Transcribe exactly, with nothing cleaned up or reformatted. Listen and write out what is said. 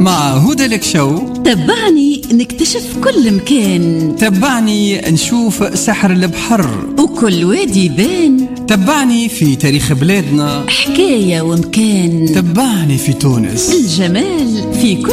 مع هدى لك شو. تبعني نكتشف كل مكان، تبعني نشوف سحر البحر وكل وادي بان. تبعني في تاريخ بلادنا، حكاية ومكان. تبعني في تونس، الجمال في كل